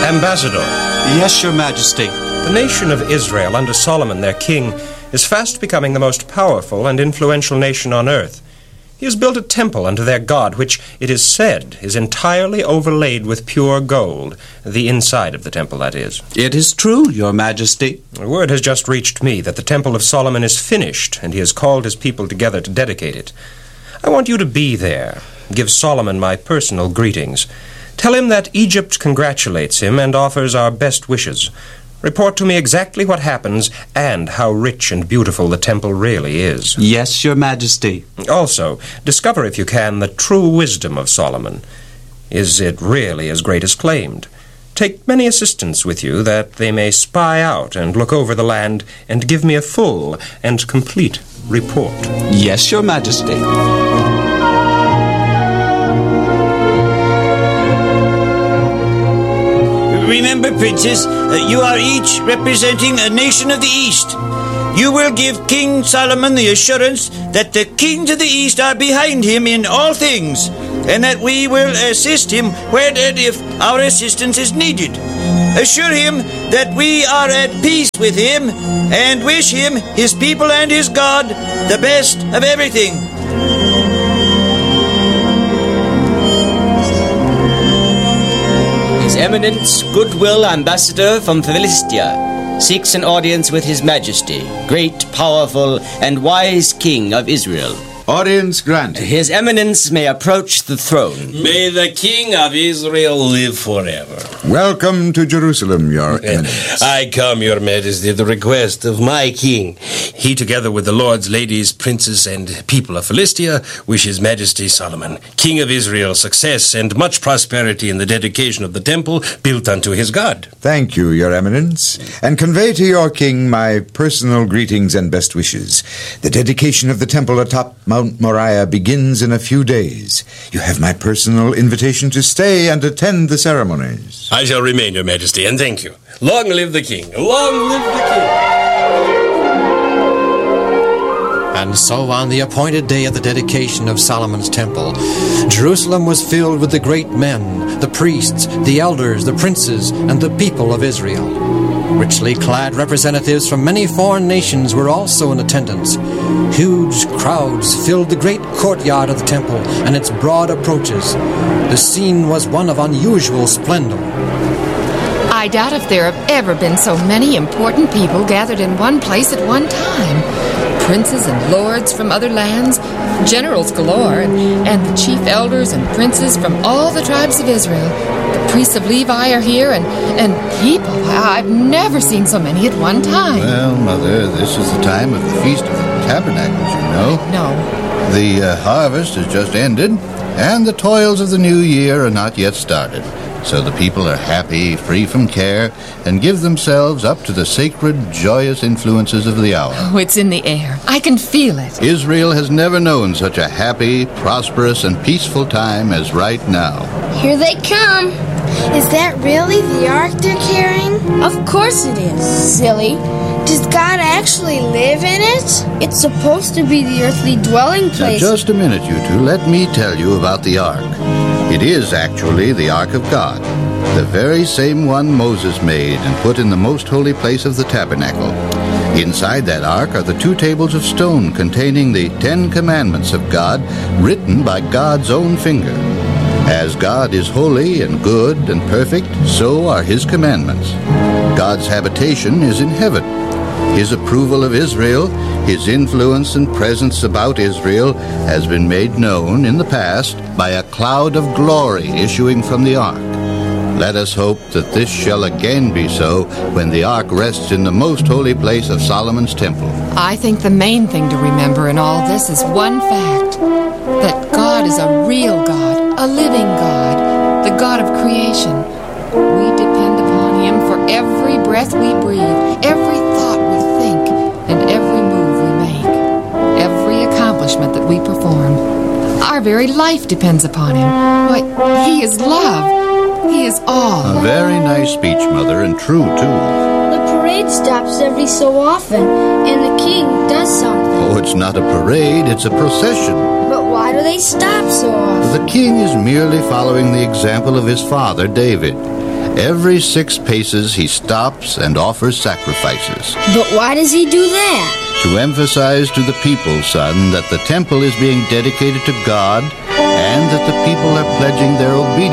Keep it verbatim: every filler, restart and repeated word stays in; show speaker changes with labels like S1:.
S1: Ambassador.
S2: Yes, Your Majesty.
S1: The nation of Israel, under Solomon, their king, is fast becoming the most powerful and influential nation on earth. He has built a temple unto their God, which, it is said, is entirely overlaid with pure gold. The inside of the temple, that is.
S2: It is true, Your Majesty.
S1: The word has just reached me that the temple of Solomon is finished, and he has called his people together to dedicate it. I want you to be there. Give Solomon my personal greetings. Tell him that Egypt congratulates him and offers our best wishes. Report to me exactly what happens and how rich and beautiful the temple really is.
S2: Yes, Your Majesty.
S1: Also, discover, if you can, the true wisdom of Solomon. Is it really as great as claimed? Take many assistants with you, that they may spy out and look over the land and give me a full and complete report.
S2: Yes, Your Majesty.
S3: Remember, princes, uh, you are each representing a nation of the East. You will give King Solomon the assurance that the kings of the East are behind him in all things, and that we will assist him where and if our assistance is needed. Assure him that we are at peace with him, and wish him, his people, and his God the best of everything.
S4: His Eminence, Goodwill Ambassador from Philistia, seeks an audience with His Majesty, great, powerful, and wise King of Israel.
S5: Audience granted.
S4: His Eminence may approach the throne.
S6: May the King of Israel live forever.
S5: Welcome to Jerusalem, Your Eminence.
S6: I come, Your Majesty, at the request of my king. He, together with the lords, ladies, princes, and people of Philistia, wish His Majesty Solomon, King of Israel, success and much prosperity in the dedication of the temple built unto his God.
S5: Thank you, Your Eminence, and convey to your king my personal greetings and best wishes. The dedication of the temple atop Mount Moriah begins in a few days. You have my personal invitation to stay and attend the ceremonies.
S6: I shall remain, Your Majesty, and thank you. Long live the King! Long live the King!
S7: And so on the appointed day of the dedication of Solomon's temple, Jerusalem was filled with the great men, the priests, the elders, the princes, and the people of Israel. Richly clad representatives from many foreign nations were also in attendance. Huge crowds filled the great courtyard of the temple and its broad approaches. The scene was one of unusual splendor.
S8: I doubt if there have ever been so many important people gathered in one place at one time. Princes and lords from other lands, generals galore, and, and the chief elders and princes from all the tribes of Israel. The priests of Levi are here, and, and people. I've never seen so many at one time.
S9: Well, Mother, this is the time of the Feast of the Tabernacles, you know.
S8: No.
S9: The uh, harvest has just ended, and the toils of the new year are not yet started. So the people are happy, free from care, and give themselves up to the sacred, joyous influences of the hour.
S8: Oh, it's in the air. I can feel it.
S9: Israel has never known such a happy, prosperous, and peaceful time as right now.
S10: Here they come. Is that really the ark they're carrying? Of course it is, silly. Does God actually live in it? It's supposed to be the earthly dwelling place.
S9: Now, just a minute, you two. Let me tell you about the ark. It is actually the Ark of God, the very same one Moses made and put in the most holy place of the tabernacle. Inside that ark are the two tables of stone containing the Ten Commandments of God, written by God's own finger. As God is holy and good and perfect, so are His commandments. God's habitation is in heaven. His approval of Israel, His influence and presence about Israel, has been made known in the past by a cloud of glory issuing from the ark. Let us hope that this shall again be so when the ark rests in the most holy place of Solomon's temple.
S8: I think the main thing to remember in all this is one fact, that God is a real God, a living God, the God of creation. We depend upon Him for every breath we breathe, every thought we think, and every move we make, every accomplishment that we perform. Our very life depends upon Him. Why, He is love. He is all.
S9: A very nice speech, Mother, and true, too.
S10: The parade stops every so often, and the king does something.
S9: Oh, it's not a parade, it's a procession.
S10: But why do they stop so often?
S9: The king is merely following the example of his father, David. Every six paces he stops and offers sacrifices.
S10: But why does he do that?
S9: To emphasize to the people, son, that the temple is being dedicated to God and that the people are pledging their obedience